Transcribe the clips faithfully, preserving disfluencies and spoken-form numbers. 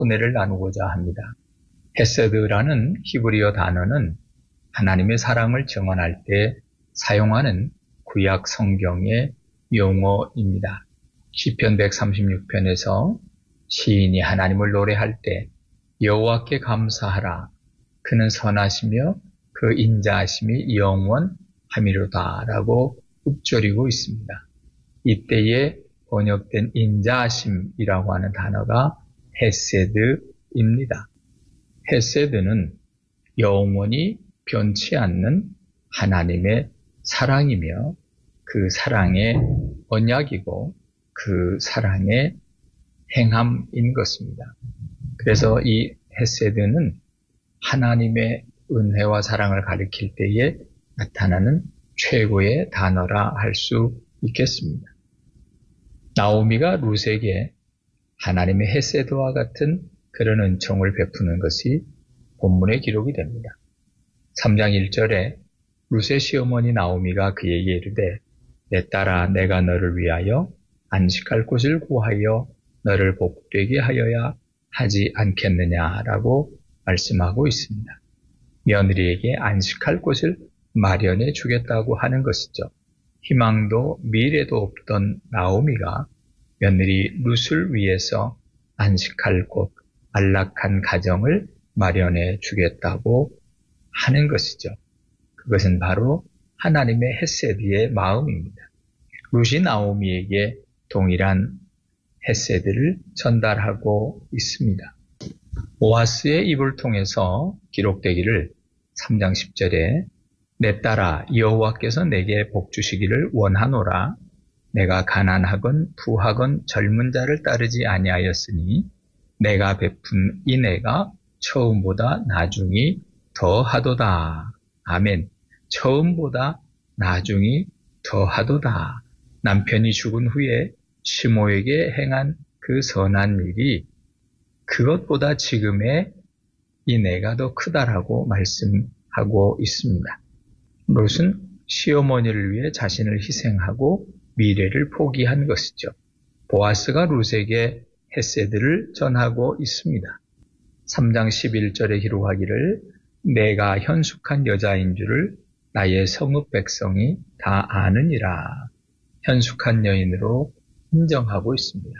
은혜를 나누고자 합니다. 헤세드라는 히브리어 단어는 하나님의 사랑을 증언할 때 사용하는 구약 성경의 용어입니다. 시편 백삼십육 편에서 시인이 하나님을 노래할 때 여호와께 감사하라. 그는 선하시며 그 인자하심이 영원하미로다 라고 읊조리고 있습니다. 이때에 번역된 인자하심이라고 하는 단어가 헤세드입니다. 헤세드는 영원히 변치 않는 하나님의 사랑이며 그 사랑의 언약이고 그 사랑의 행함인 것입니다. 그래서 이 헤세드는 하나님의 은혜와 사랑을 가리킬 때에 나타나는 최고의 단어라 할 수 있겠습니다. 나오미가 룻에게 하나님의 헤세드와 같은 그런 은총을 베푸는 것이 본문에 기록이 됩니다. 삼 장 일 절에 룻의 시어머니 나오미가 그에게 이르되 내 딸아 내가 너를 위하여 안식할 곳을 구하여 너를 복되게 하여야 하지 않겠느냐라고 말씀하고 있습니다. 며느리에게 안식할 곳을 마련해 주겠다고 하는 것이죠. 희망도 미래도 없던 나오미가 며느리 룻을 위해서 안식할 곳, 안락한 가정을 마련해 주겠다고 하는 것이죠. 그것은 바로 하나님의 헤세드의 마음입니다. 룻이 나오미에게 동일한 헤세드를 전달하고 있습니다. 보아스의 입을 통해서 기록되기를 삼 장 십 절에 내 딸아 여호와께서 내게 복 주시기를 원하노라. 내가 가난하건 부하건 젊은 자를 따르지 아니하였으니 내가 베푼 인애가 처음보다 나중이 더하도다. 아멘. 처음보다 나중이 더하도다. 남편이 죽은 후에 시모에게 행한 그 선한 일이 그것보다 지금의 인애가 더 크다라고 말씀하고 있습니다. 롯은 시어머니를 위해 자신을 희생하고 미래를 포기한 것이죠. 보아스가 롯에게 헤세드를 전하고 있습니다. 삼 장 십일 절에 기록하기를 내가 현숙한 여자인 줄을 나의 성읍 백성이 다 아느니라. 현숙한 여인으로 인정하고 있습니다.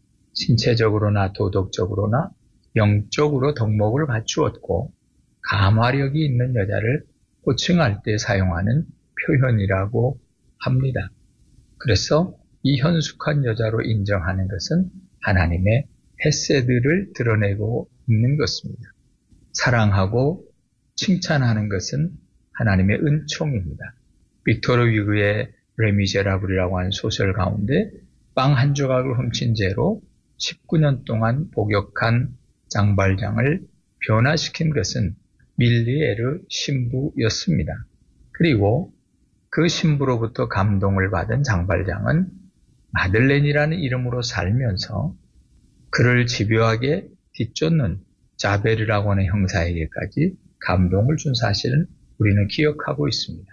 신체적으로나 도덕적으로나 영적으로 덕목을 갖추었고 감화력이 있는 여자를 호칭할 때 사용하는 표현이라고 합니다. 그래서 이 현숙한 여자로 인정하는 것은 하나님의 헤세드를 드러내고 있는 것입니다. 사랑하고 칭찬하는 것은 하나님의 은총입니다. 빅토르 위그의 레미제라블이라고 하는 소설 가운데 빵 한 조각을 훔친 죄로 십구 년 동안 복역한 장발장을 변화시킨 것은 밀리에르 신부였습니다. 그리고 그 신부로부터 감동을 받은 장발장은 마들렌이라는 이름으로 살면서 그를 집요하게 뒤쫓는 자베르라고 하는 형사에게까지 감동을 준 사실은 우리는 기억하고 있습니다.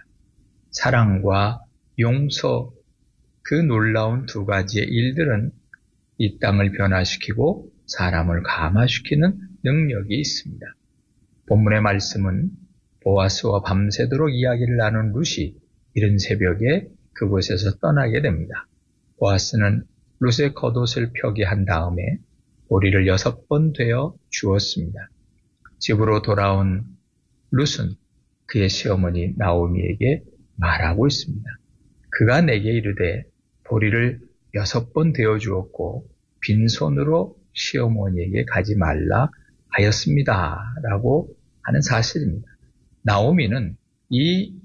사랑과 용서, 그 놀라운 두 가지의 일들은 이 땅을 변화시키고 사람을 감화시키는 능력이 있습니다. 본문의 말씀은 보아스와 밤새도록 이야기를 나눈 룻이 이른 새벽에 그곳에서 떠나게 됩니다. 보아스는 룻의 겉옷을 펴게 한 다음에 보리를 여섯 번 되어 주었습니다. 집으로 돌아온 룻은 그의 시어머니 나오미에게 말하고 있습니다. 그가 내게 이르되 보리를 여섯 번 되어 주었고 빈손으로 시어머니에게 가지 말라 하였습니다. 라고 하는 사실입니다. 나오미는 이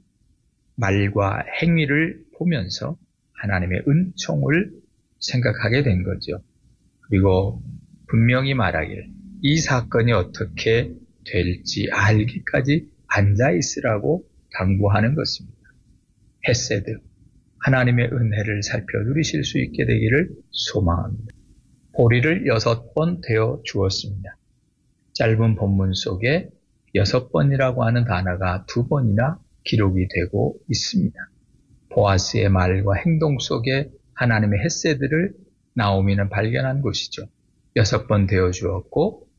말과 행위를 보면서 하나님의 은총을 생각하게 된 거죠. 그리고 분명히 말하길 이 사건이 어떻게 될지 알기까지 앉아있으라고 당부하는 것입니다. 헤세드, 하나님의 은혜를 살펴 누리실 수 있게 되기를 소망합니다. 보리를 여섯 번 되어 주었습니다. 짧은 본문 속에 여섯 번이라고 하는 단어가 두 번이나 기록이 되고 있습니다. 보아스의 말과 행동 속에 하나님의 헤세드를 나오미는 발견한 것이죠. 여섯 번 되어 주었고